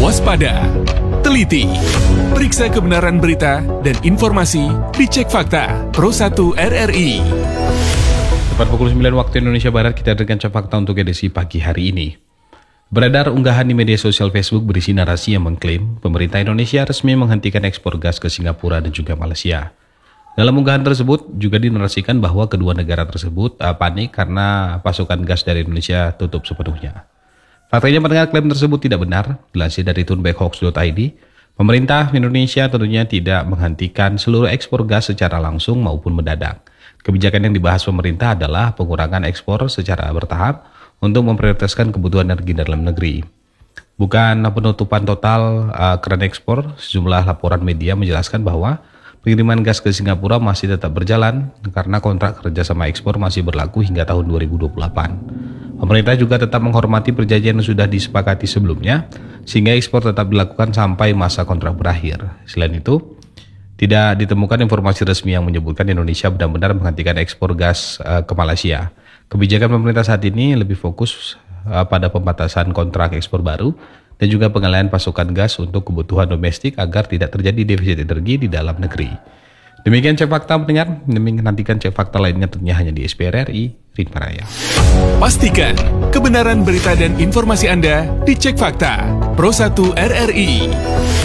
Waspada, teliti, periksa kebenaran berita dan informasi dicek fakta Pro 1 RRI. Tepat pukul 9 waktu Indonesia Barat, kita hadirkan cek fakta untuk edisi pagi hari ini. Beredar unggahan di media sosial Facebook berisi narasi yang mengklaim pemerintah Indonesia resmi menghentikan ekspor gas ke Singapura dan juga Malaysia. Dalam unggahan tersebut juga dinarasikan bahwa kedua negara tersebut panik karena pasokan gas dari Indonesia tutup sepenuhnya. Faktanya mendengar klaim tersebut tidak benar. Dilansir dari tunbackhoax.id, pemerintah Indonesia tentunya tidak menghentikan seluruh ekspor gas secara langsung maupun mendadak. Kebijakan yang dibahas pemerintah adalah pengurangan ekspor secara bertahap untuk memprioritaskan kebutuhan energi dalam negeri. Bukan penutupan total keran ekspor. Sejumlah laporan media menjelaskan bahwa pengiriman gas ke Singapura masih tetap berjalan karena kontrak kerjasama ekspor masih berlaku hingga tahun 2028. Pemerintah juga tetap menghormati perjanjian yang sudah disepakati sebelumnya, sehingga ekspor tetap dilakukan sampai masa kontrak berakhir. Selain itu, tidak ditemukan informasi resmi yang menyebutkan Indonesia benar-benar menghentikan ekspor gas ke Malaysia. Kebijakan pemerintah saat ini lebih fokus pada pembatasan kontrak ekspor baru dan juga pengalihan pasokan gas untuk kebutuhan domestik agar tidak terjadi defisit energi di dalam negeri. Demikian cek fakta mendengar, nantikan cek fakta lainnya tentunya hanya di SPR RI, Ritma Raya. Pastikan kebenaran berita dan informasi Anda dicek fakta Pro 1 RRI.